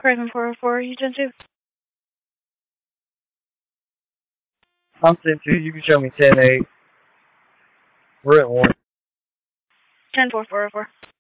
Craven 404, you 10-2. I'm 10-2. You can show me 10-8. We're at 1. 10-4, 404.